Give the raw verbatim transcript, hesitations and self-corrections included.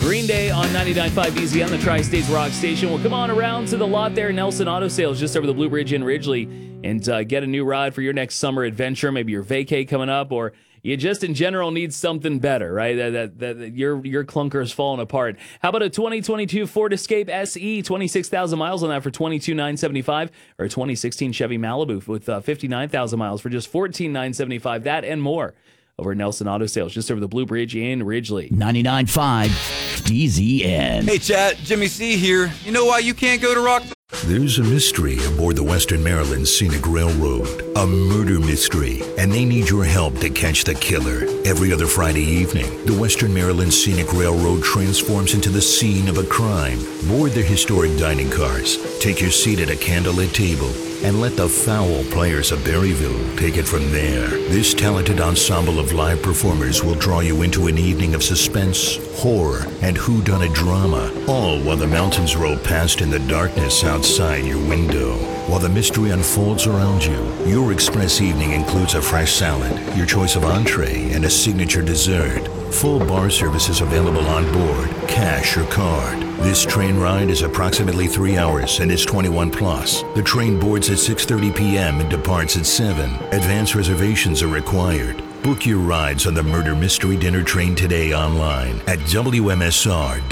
Green Day on ninety-nine point five E Z on the Tri-States Rock Station. Well, come on around to the lot there, Nelson Auto Sales, just over the Blue Bridge in Ridgely, and uh, get a new ride for your next summer adventure. Maybe your vacay coming up, or you just in general need something better, right? That, that, that, that your your clunker is falling apart. How about a twenty twenty-two Ford Escape S E, twenty-six thousand miles on that for twenty-two thousand nine hundred seventy-five dollars, or a twenty sixteen Chevy Malibu with uh, fifty-nine thousand miles for just fourteen thousand nine hundred seventy-five dollars. That and more over at Nelson Auto Sales, just over the Blue Bridge in Ridgely. ninety-nine point five D Z N. Hey, chat, Jimmy C here. You know why you can't go to Rock? There's a mystery aboard the Western Maryland Scenic Railroad, a murder mystery, and they need your help to catch the killer. Every other Friday evening, the Western Maryland Scenic Railroad transforms into the scene of a crime. Board their historic dining cars, take your seat at a candlelit table, and let the foul players of Berryville take it from there. This talented ensemble of live performers will draw you into an evening of suspense, horror, and whodunit drama, all while the mountains roll past in the darkness outside your window. While the mystery unfolds around you, your express evening includes a fresh salad, your choice of entree, and a signature dessert. Full bar service is available on board, cash or card. This train ride is approximately three hours and is twenty-one plus. The train boards at six thirty p.m. and departs at seven. Advance reservations are required. Book your rides on the Murder Mystery Dinner Train today online at W M S R dot